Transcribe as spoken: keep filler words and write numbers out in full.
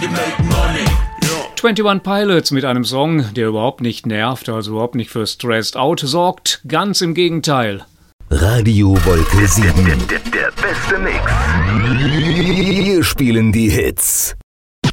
you make money. einundzwanzig Pilots mit einem Song, der überhaupt nicht nervt, also überhaupt nicht für Stressed Out sorgt. Ganz im Gegenteil. Radio Wolke sieben. Der, der, der beste Mix. Wir spielen die Hits.